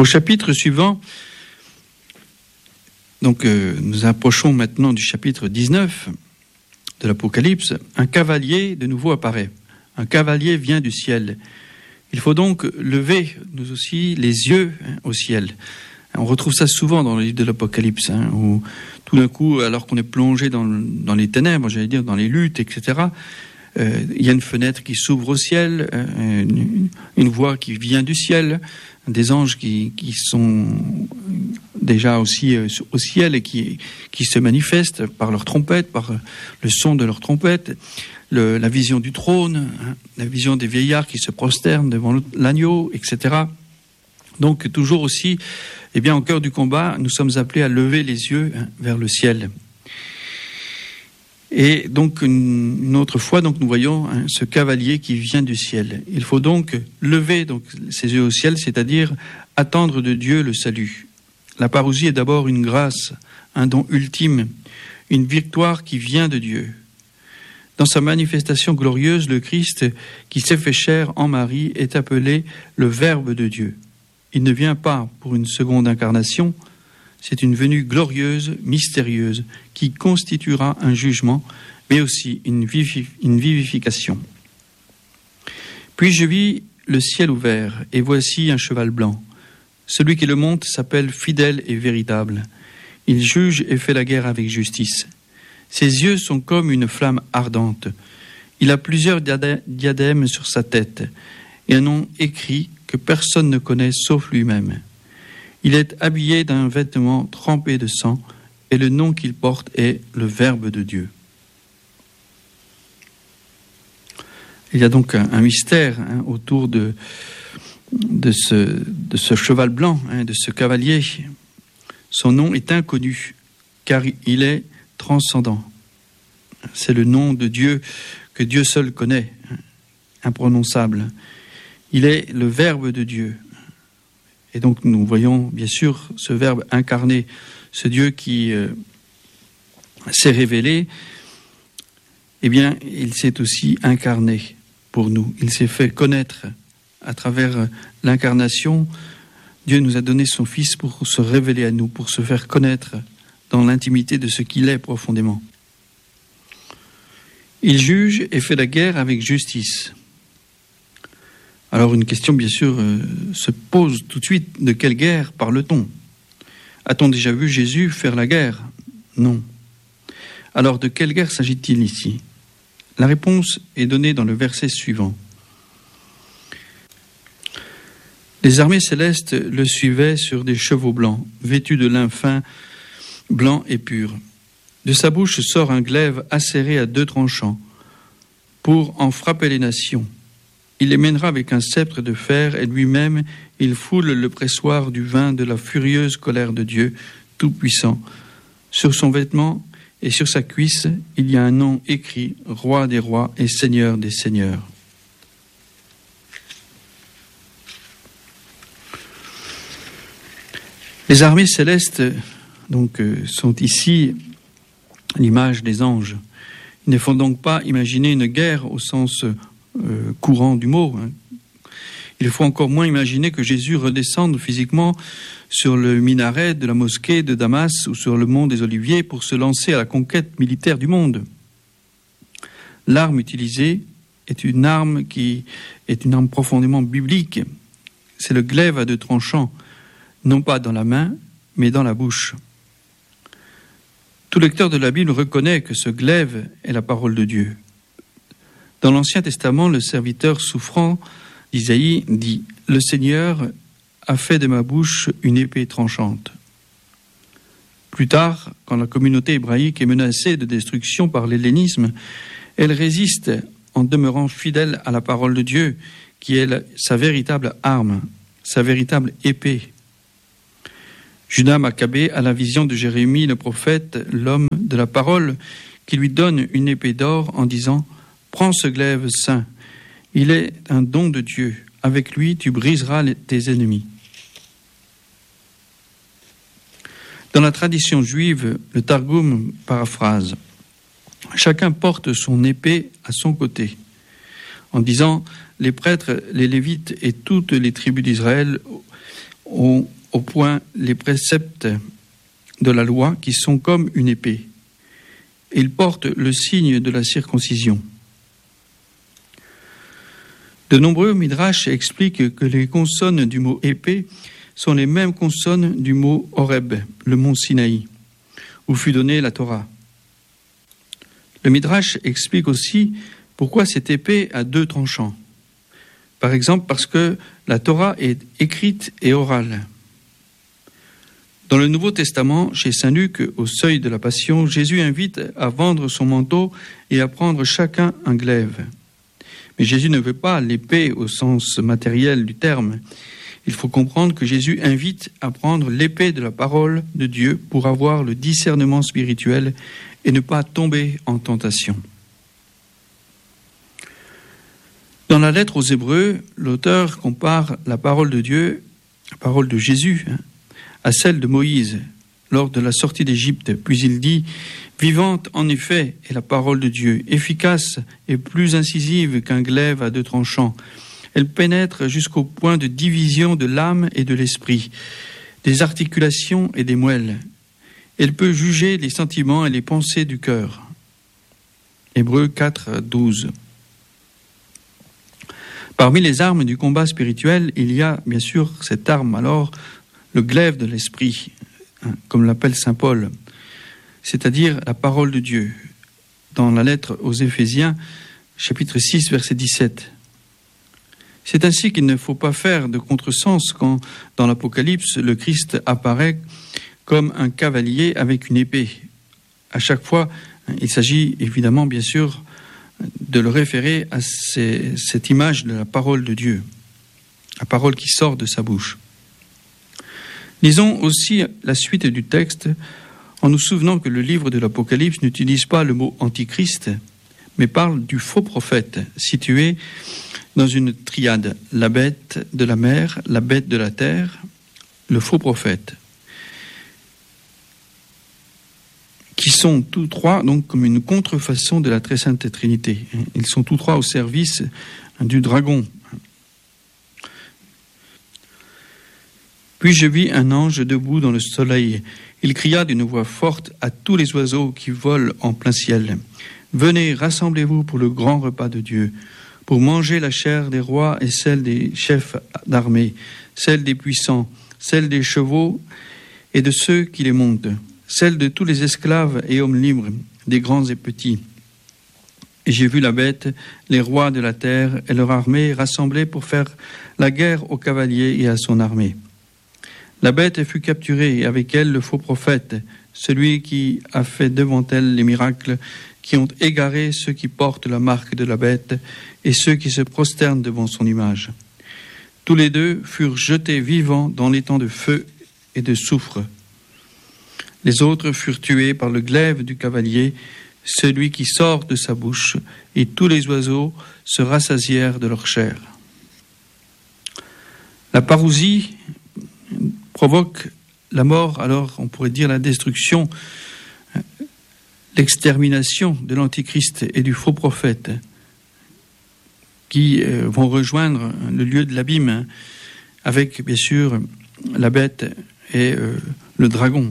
Au chapitre suivant, donc nous approchons maintenant du chapitre 19 de l'Apocalypse, un cavalier de nouveau apparaît. Un cavalier vient du ciel. Il faut donc lever, nous aussi, les yeux au ciel. On retrouve ça souvent dans le livre de l'Apocalypse, où tout d'un coup, alors qu'on est plongé dans les ténèbres, j'allais dire, dans les luttes, etc., il y a une fenêtre qui s'ouvre au ciel, une voix qui vient du ciel, des anges qui sont déjà aussi au ciel et qui se manifestent par leur trompette, par le son de leur trompette, la vision du trône, la vision des vieillards qui se prosternent devant l'agneau, etc. Donc toujours aussi, au cœur du combat, nous sommes appelés à lever les yeux vers le ciel. Et donc une autre fois, donc nous voyons ce cavalier qui vient du ciel. Il faut donc lever ses yeux au ciel, c'est-à-dire attendre de Dieu le salut. La parousie est d'abord une grâce, un don ultime, une victoire qui vient de Dieu. Dans sa manifestation glorieuse, le Christ, qui s'est fait chair en Marie, est appelé le Verbe de Dieu. Il ne vient pas pour une seconde incarnation, c'est une venue glorieuse, mystérieuse, qui constituera un jugement, mais aussi une vivification. Puis je vis le ciel ouvert, et voici un cheval blanc. Celui qui le monte s'appelle fidèle et véritable. Il juge et fait la guerre avec justice. Ses yeux sont comme une flamme ardente. Il a plusieurs diadèmes sur sa tête, et un nom écrit que personne ne connaît sauf lui-même. Il est habillé d'un vêtement trempé de sang, et le nom qu'il porte est le Verbe de Dieu. Il y a donc un mystère autour de ce cheval blanc, de ce cavalier. Son nom est inconnu, car il est transcendant. C'est le nom de Dieu que Dieu seul connaît, imprononçable. Il est le Verbe de Dieu. Et donc nous voyons bien sûr ce Verbe incarné, ce Dieu qui s'est révélé, il s'est aussi incarné pour nous. Il s'est fait connaître à travers l'incarnation. Dieu nous a donné son Fils pour se révéler à nous, pour se faire connaître dans l'intimité de ce qu'il est profondément. Il juge et fait la guerre avec justice. Alors une question bien sûr se pose tout de suite, de quelle guerre parle-t-on ? A-t-on déjà vu Jésus faire la guerre ? Non. Alors de quelle guerre s'agit-il ici ? La réponse est donnée dans le verset suivant. Les armées célestes le suivaient sur des chevaux blancs, vêtus de lin fin, blanc et pur. De sa bouche sort un glaive acéré à 2 tranchants, pour en frapper les nations. Il les mènera avec un sceptre de fer, et lui-même, il foule le pressoir du vin de la furieuse colère de Dieu, Tout-Puissant. Sur son vêtement et sur sa cuisse, il y a un nom écrit, Roi des rois et Seigneur des seigneurs. Les armées célestes sont ici l'image des anges. Ils ne font donc pas imaginer une guerre au sens courant du mot. Il faut encore moins imaginer que Jésus redescende physiquement sur le minaret de la mosquée de Damas ou sur le mont des Oliviers pour se lancer à la conquête militaire du monde. L'arme utilisée est une arme qui est une arme profondément biblique. C'est le glaive à 2 tranchants, non pas dans la main, mais dans la bouche. Tout lecteur de la Bible reconnaît que ce glaive est la parole de Dieu. Dans l'Ancien Testament, le serviteur souffrant d'Isaïe dit « Le Seigneur a fait de ma bouche une épée tranchante ». Plus tard, quand la communauté hébraïque est menacée de destruction par l'hellénisme, elle résiste en demeurant fidèle à la parole de Dieu, qui est sa véritable arme, sa véritable épée. Judas Maccabée a la vision de Jérémie, le prophète, l'homme de la parole, qui lui donne une épée d'or en disant « Prends ce glaive saint, il est un don de Dieu, avec lui tu briseras tes ennemis. » Dans la tradition juive, le Targum paraphrase « Chacun porte son épée à son côté », en disant « Les prêtres, les Lévites et toutes les tribus d'Israël ont au point les préceptes de la loi qui sont comme une épée. Ils portent le signe de la circoncision. De nombreux midrash expliquent que les consonnes du mot épée sont les mêmes consonnes du mot Horeb, le mont Sinaï, où fut donnée la Torah. Le midrash explique aussi pourquoi cette épée a 2 tranchants. Par exemple, parce que la Torah est écrite et orale. Dans le Nouveau Testament, chez saint Luc, au seuil de la Passion, Jésus invite à vendre son manteau et à prendre chacun un glaive. Mais Jésus ne veut pas l'épée au sens matériel du terme. Il faut comprendre que Jésus invite à prendre l'épée de la parole de Dieu pour avoir le discernement spirituel et ne pas tomber en tentation. Dans la lettre aux Hébreux, l'auteur compare la parole de Dieu, la parole de Jésus, à celle de Moïse lors de la sortie d'Égypte. Puis il dit « Vivante en effet est la parole de Dieu, efficace et plus incisive qu'un glaive à 2 tranchants. Elle pénètre jusqu'au point de division de l'âme et de l'esprit, des articulations et des moelles. Elle peut juger les sentiments et les pensées du cœur. » Hébreux 4, 12. Parmi les armes du combat spirituel, il y a bien sûr cette arme, alors, le glaive de l'esprit, comme l'appelle saint Paul, c'est-à-dire la parole de Dieu. Dans la lettre aux Éphésiens, chapitre 6, verset 17. C'est ainsi qu'il ne faut pas faire de contresens quand, dans l'Apocalypse, le Christ apparaît comme un cavalier avec une épée. À chaque fois, il s'agit évidemment, bien sûr, de le référer à cette image de la parole de Dieu, la parole qui sort de sa bouche. Lisons aussi la suite du texte en nous souvenant que le livre de l'Apocalypse n'utilise pas le mot antichrist, mais parle du faux prophète, situé dans une triade, la bête de la mer, la bête de la terre, le faux prophète, qui sont tous trois donc comme une contrefaçon de la très sainte Trinité. Ils sont tous trois au service du dragon. Puis je vis un ange debout dans le soleil. Il cria d'une voix forte à tous les oiseaux qui volent en plein ciel. « Venez, rassemblez-vous pour le grand repas de Dieu, pour manger la chair des rois et celle des chefs d'armée, celle des puissants, celle des chevaux et de ceux qui les montent, celle de tous les esclaves et hommes libres, des grands et petits. Et j'ai vu la bête, les rois de la terre et leur armée rassemblés pour faire la guerre au cavalier et à son armée. La bête fut capturée et avec elle le faux prophète, celui qui a fait devant elle les miracles qui ont égaré ceux qui portent la marque de la bête et ceux qui se prosternent devant son image. Tous les deux furent jetés vivants dans l'étang de feu et de soufre. Les autres furent tués par le glaive du cavalier, celui qui sort de sa bouche, et tous les oiseaux se rassasièrent de leur chair. La parousie provoque la mort, alors on pourrait dire la destruction, l'extermination de l'Antichrist et du faux prophète qui vont rejoindre le lieu de l'abîme avec bien sûr la bête et le dragon.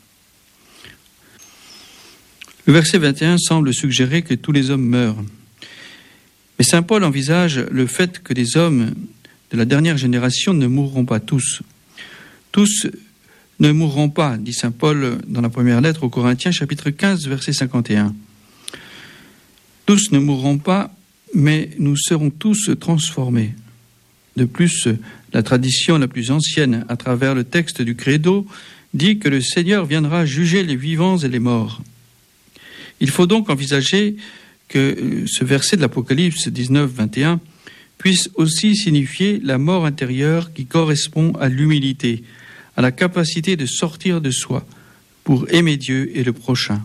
Le verset 21 semble suggérer que tous les hommes meurent. Mais saint Paul envisage le fait que les hommes de la dernière génération ne mourront pas tous. Tous ne mourront pas, dit saint Paul dans la première lettre aux Corinthiens, chapitre 15, verset 51. Tous ne mourront pas, mais nous serons tous transformés. De plus, la tradition la plus ancienne, à travers le texte du Credo, dit que le Seigneur viendra juger les vivants et les morts. Il faut donc envisager que ce verset de l'Apocalypse 19, 21 puisse aussi signifier la mort intérieure qui correspond à l'humilité, à la capacité de sortir de soi pour aimer Dieu et le prochain.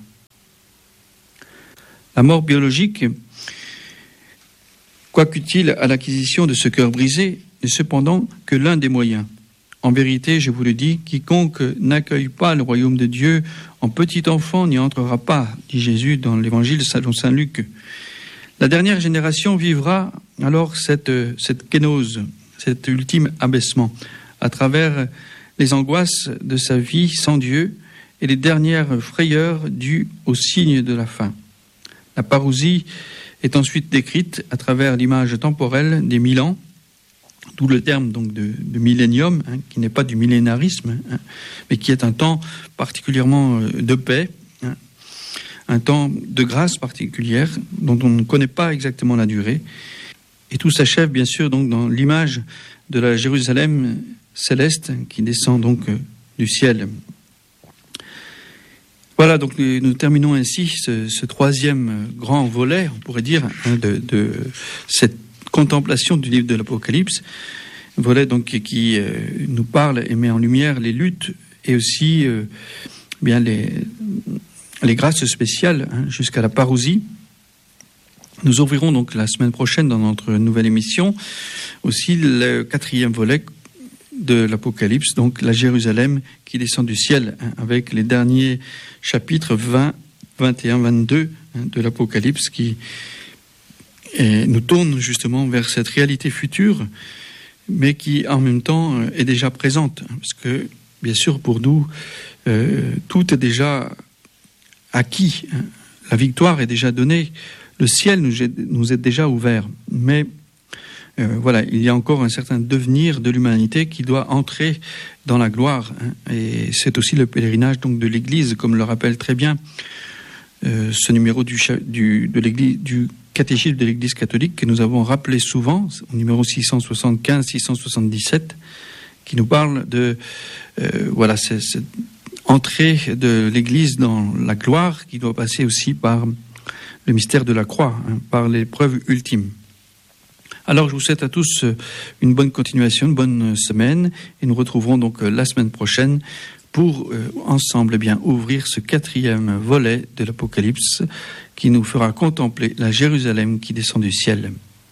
La mort biologique, quoiqu'utile à l'acquisition de ce cœur brisé, n'est cependant que l'un des moyens. En vérité, je vous le dis, quiconque n'accueille pas le royaume de Dieu en petit enfant n'y entrera pas, dit Jésus dans l'évangile selon saint Luc. La dernière génération vivra alors cette kénose, cet ultime abaissement, à travers les angoisses de sa vie sans Dieu et les dernières frayeurs dues au signe de la fin. La parousie est ensuite décrite à travers l'image temporelle des 1000 ans, d'où le terme donc de millénium, qui n'est pas du millénarisme, mais qui est un temps particulièrement de paix, un temps de grâce particulière dont on ne connaît pas exactement la durée. Et tout s'achève bien sûr donc dans l'image de la Jérusalem céleste qui descend donc du ciel. Voilà, donc nous terminons ainsi ce troisième grand volet, on pourrait dire, de cette contemplation du livre de l'Apocalypse, volet donc qui nous parle et met en lumière les luttes et aussi bien les grâces spéciales jusqu'à la parousie. Nous ouvrirons donc la semaine prochaine dans notre nouvelle émission aussi le quatrième volet de l'Apocalypse, donc la Jérusalem qui descend du ciel, avec les derniers chapitres 20, 21, 22 de l'Apocalypse qui nous tournent justement vers cette réalité future, mais qui en même temps est déjà présente, parce que bien sûr pour nous tout est déjà acquis, la victoire est déjà donnée, le ciel nous est déjà ouvert, mais voilà, il y a encore un certain devenir de l'humanité qui doit entrer dans la gloire, et c'est aussi le pèlerinage donc de l'Église, comme le rappelle très bien ce numéro du catéchisme de l'Église catholique que nous avons rappelé souvent, au numéro 675-677, qui nous parle de voilà cette entrée de l'Église dans la gloire qui doit passer aussi par le mystère de la croix, par l'épreuve ultime. Alors, je vous souhaite à tous une bonne continuation, une bonne semaine, et nous retrouverons donc la semaine prochaine pour ensemble bien ouvrir ce quatrième volet de l'Apocalypse qui nous fera contempler la Jérusalem qui descend du ciel.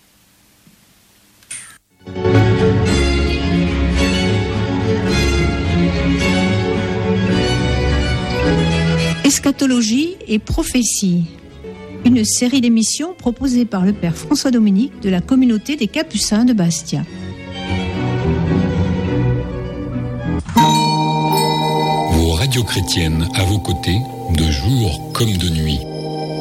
Eschatologie et prophétie. Une série d'émissions proposée par le Père François Dominique de la communauté des Capucins de Bastia. Vos radios chrétiennes à vos côtés, de jour comme de nuit.